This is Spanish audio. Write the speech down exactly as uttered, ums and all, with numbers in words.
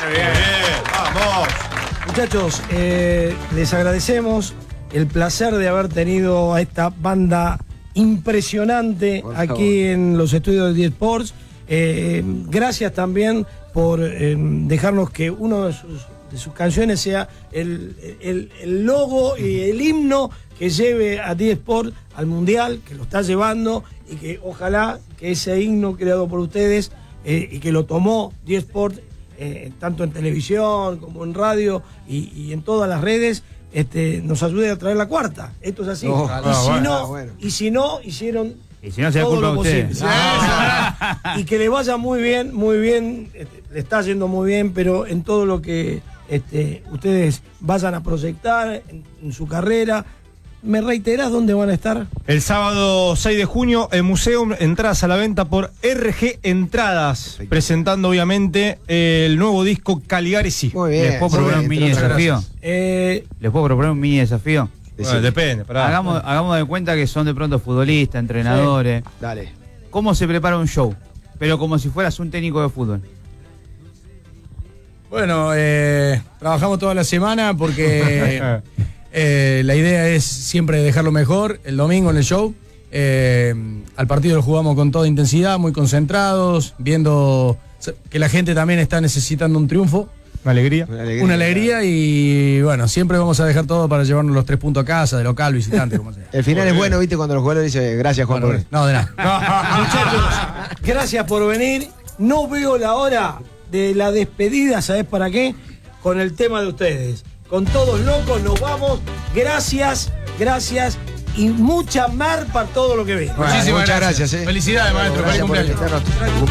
Bien, bien, vamos. Muchachos, eh, les agradecemos el placer de haber tenido a esta banda impresionante aquí en los estudios de D Sports. Eh, gracias también por eh, dejarnos que uno de sus, de sus canciones sea el, el, el logo y el himno que lleve a D Sports al Mundial, que lo está llevando, y que ojalá que ese himno creado por ustedes eh, y que lo tomó D Sports eh, tanto en televisión como en radio y, y en todas las redes, este, nos ayude a traer la cuarta. Esto es así. Oh, y, ah, si bueno, no, ah, bueno. y si no, hicieron Y si no, se da todo culpa lo a ustedes. posible. Ah, y que le vaya muy bien, muy bien, este, le está yendo muy bien, pero en todo lo que este, ustedes vayan a proyectar en, en su carrera. ¿Me reiterás dónde van a estar? El sábado seis de junio, en Museo, entradas a la venta por R G Entradas, Perfecto. presentando obviamente el nuevo disco Caligari Sí. Muy bien. ¿Les puedo muy proponer bien, un mini entre otras desafío? cosas. Eh, ¿Les puedo proponer un mini desafío? Bueno, depende, pará. Hagamos, hagamos de cuenta que son de pronto futbolistas, entrenadores. Dale. ¿Cómo se prepara un show? Pero como si fueras un técnico de fútbol. Bueno, eh, trabajamos toda la semana porque eh, la idea es siempre dejarlo mejor el domingo en el show. Eh, al partido lo jugamos con toda intensidad, muy concentrados, viendo que la gente también está necesitando un triunfo, Una alegría. Una alegría. una alegría y bueno, siempre vamos a dejar todo para llevarnos los tres puntos a casa, de local, visitante, como sea. El final es bueno, viste, cuando los jugadores dicen gracias, Juan. Bueno, por- no, de nada. muchachos, gracias por venir. No veo la hora de la despedida, ¿sabés para qué? Con el tema de ustedes. Con todos locos nos vamos. Gracias, gracias y mucha mar para todo lo que viene. Bueno, Muchísimas muchas gracias. gracias, eh. Felicidades, maestro. Feliz Gracias por cumpleaños. invitarnos.